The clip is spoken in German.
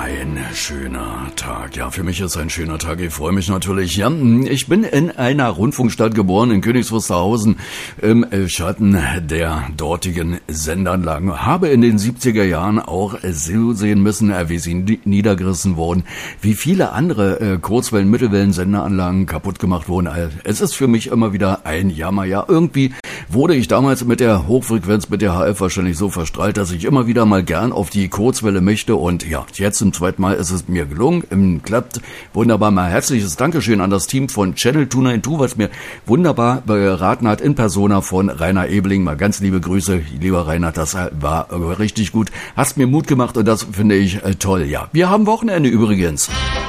Ein schöner Tag. Ja, für mich ist ein schöner Tag. Ich freue mich natürlich. Ja, ich bin in einer Rundfunkstadt geboren, in Königs Wusterhausen, im Schatten der dortigen Sendeanlagen. Habe in den 70er Jahren auch so sehen müssen, wie sie niedergerissen wurden, wie viele andere Kurzwellen-, Mittelwellen-Sendeanlagen kaputt gemacht wurden. Es ist für mich immer wieder ein Jammer. Ja, irgendwie wurde ich damals mit der Hochfrequenz, mit der HF wahrscheinlich so verstrahlt, dass ich immer wieder mal gern auf die Kurzwelle möchte. Und ja, jetzt zum zweiten Mal ist es mir gelungen. Klappt wunderbar. Mal herzliches Dankeschön an das Team von Channel 292, was mir wunderbar beraten hat, in Persona von Rainer Ebeling. Mal ganz liebe Grüße, lieber Rainer, das war richtig gut. Hast mir Mut gemacht und das finde ich toll. Ja, wir haben Wochenende übrigens.